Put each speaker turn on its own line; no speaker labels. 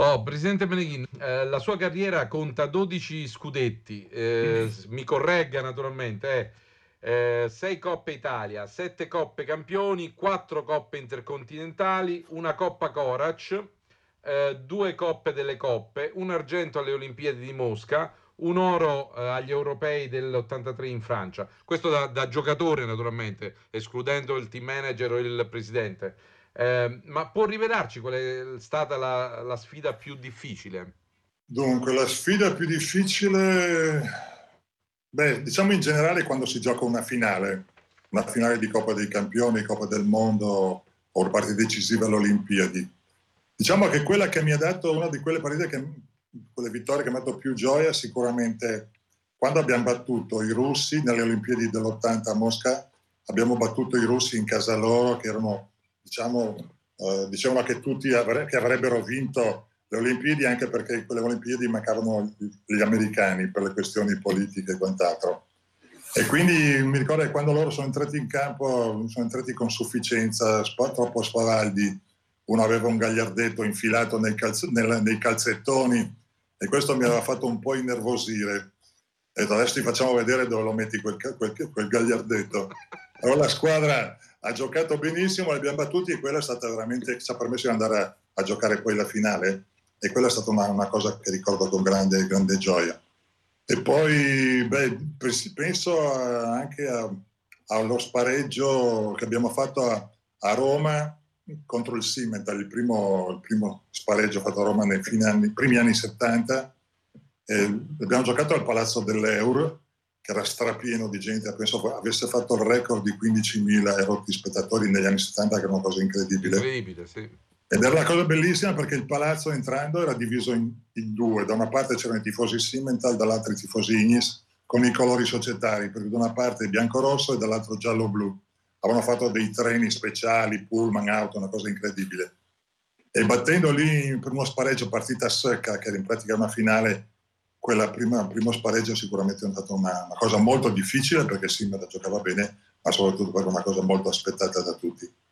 Oh, Presidente Meneghin, la sua carriera conta 12 scudetti, mi corregga naturalmente, 6 Coppe Italia, 7 Coppe Campioni, 4 Coppe Intercontinentali, una Coppa Corac, 2 Coppe delle Coppe, un argento alle Olimpiadi di Mosca, un oro agli europei dell'83 in Francia. Questo da giocatore naturalmente, escludendo il team manager o il presidente. Ma può rivelarci qual è stata la sfida più difficile?
Dunque, la sfida più difficile, diciamo in generale quando si gioca una finale di Coppa dei Campioni, Coppa del Mondo o partite decisive alle Olimpiadi. Diciamo che quella che mi ha dato una di quelle partite, quelle vittorie che mi ha dato più gioia, sicuramente quando abbiamo battuto i russi nelle Olimpiadi dell'80 a Mosca, abbiamo battuto i russi in casa loro, che erano, dicevano che tutti che avrebbero vinto le Olimpiadi, anche perché in quelle Olimpiadi mancavano gli americani per le questioni politiche e quant'altro. E quindi mi ricordo che quando loro sono entrati in campo, sono entrati con sufficienza, troppo spavaldi. Uno aveva un gagliardetto infilato nei calzettoni e questo mi aveva fatto un po' innervosire. E adesso ti facciamo vedere dove lo metti quel gagliardetto. Allora la squadra ha giocato benissimo, li abbiamo battuti e quella è stata veramente, ci ha permesso di andare a giocare poi la finale, e quella è stata una cosa che ricordo con grande gioia. E poi penso anche allo spareggio che abbiamo fatto a Roma contro il Simmental, il primo spareggio fatto a Roma nei primi anni 70. Abbiamo giocato al Palazzo dell'Eur, che era strapieno di gente, penso avesse fatto il record di 15.000 erotti spettatori negli anni 70, che era una cosa incredibile.
Incredibile, sì.
Ed era una cosa bellissima perché il palazzo, entrando, era diviso in due. Da una parte c'erano i tifosi Simmental, dall'altra i tifosi Ignis, con i colori societari, perché da una parte bianco-rosso e dall'altro giallo-blu. Avevano fatto dei treni speciali, pullman, auto, una cosa incredibile. E battendo lì per uno spareggio partita secca, che era in pratica una finale, primo spareggio sicuramente è stata una cosa molto difficile, perché Simmental giocava bene, ma soprattutto per una cosa molto aspettata da tutti.